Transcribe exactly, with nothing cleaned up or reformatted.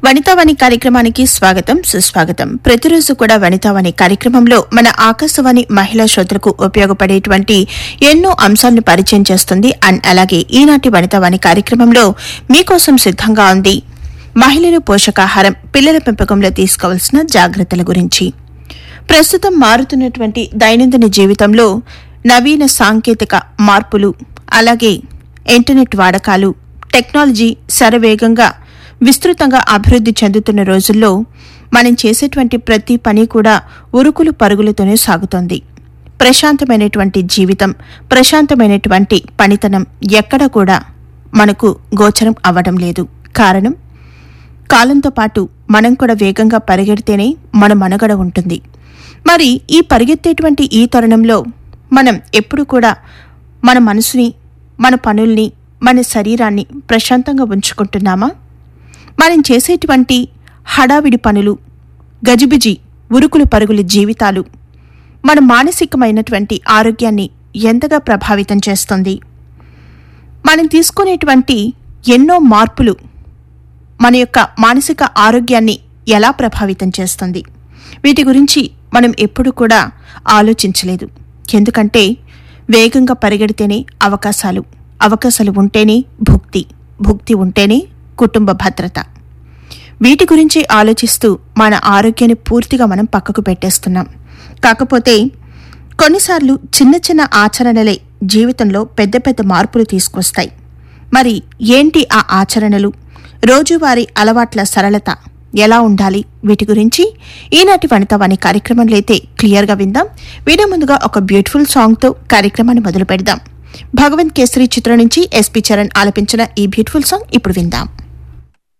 వనితావాణి కార్యక్రమానికి స్వాగతం సుస్వాగతం. ప్రతిరోజు కూడా వనితావాణి కార్యక్రమంలో మన ఆకాశవాణి మహిళా శ్రోతలకు ఉపయోగపడేటువంటి ఎన్నో అంశాలను పరిచయం చేస్తుంది. అండ్ అలాగే ఈనాటి వనితావాణి కార్యక్రమంలో మీకోసం సిద్ధంగా ఉంది మహిళలు పోషకాహారం, పిల్లల పెంపకంలో తీసుకోవాల్సిన జాగ్రత్తల గురించి. ప్రస్తుతం మారుతున్నటువంటి దైనందిన జీవితంలో నవీన సాంకేతిక మార్పులు, అలాగే ఇంటర్నెట్ వాడకాలు, టెక్నాలజీ శరవేగంగా విస్తృతంగా అభివృద్ధి చెందుతున్న రోజుల్లో మనం చేసేటువంటి ప్రతి పని కూడా ఉరుకులు పరుగులతోనే సాగుతోంది. ప్రశాంతమైనటువంటి జీవితం, ప్రశాంతమైనటువంటి పనితనం ఎక్కడ కూడా మనకు గోచరం అవ్వడం లేదు. కారణం, కాలంతో పాటు మనం కూడా వేగంగా పరిగెడితేనే మన మనుగడ ఉంటుంది. మరి ఈ పరిగెత్తేటువంటి ఈ తరుణంలో మనం ఎప్పుడు కూడా మన మనసుని, మన పనుల్ని, మన శరీరాన్ని ప్రశాంతంగా ఉంచుకుంటున్నామా? మనం చేసేటువంటి హడావిడి పనులు, గజిబిజి ఉరుకులు పరుగుల జీవితాలు మన మానసికమైనటువంటి ఆరోగ్యాన్ని ఎంతగా ప్రభావితం చేస్తుంది? మనం తీసుకునేటువంటి ఎన్నో మార్పులు మన యొక్క మానసిక ఆరోగ్యాన్ని ఎలా ప్రభావితం చేస్తుంది? వీటి గురించి మనం ఎప్పుడు కూడా ఆలోచించలేదు. ఎందుకంటే వేగంగా పరిగెడితేనే అవకాశాలు, అవకాశాలు ఉంటేనే భుక్తి, భుక్తి ఉంటేనే కుటుంబ భద్రత. వీటి గురించి ఆలోచిస్తూ మన ఆరోగ్యాన్ని పూర్తిగా మనం పక్కకు పెట్టేస్తున్నాం. కాకపోతే కొన్నిసార్లు చిన్న చిన్న ఆచరణలే జీవితంలో పెద్ద పెద్ద మార్పులు తీసుకొస్తాయి. మరి ఏంటి ఆ ఆచరణలు? రోజువారీ అలవాట్ల సరళత ఎలా ఉండాలి? వీటి గురించి ఈనాటి వనితావాణి కార్యక్రమంలో అయితే క్లియర్గా విందాం. వీడియో ముందుగా ఒక బ్యూటిఫుల్ సాంగ్తో కార్యక్రమాన్ని మొదలు పెడదాం. భగవంత్ కేసరి చిత్రం నుంచి ఎస్పీ చరణ్ ఆలపించిన ఈ బ్యూటిఫుల్ సాంగ్ ఇప్పుడు విందాం.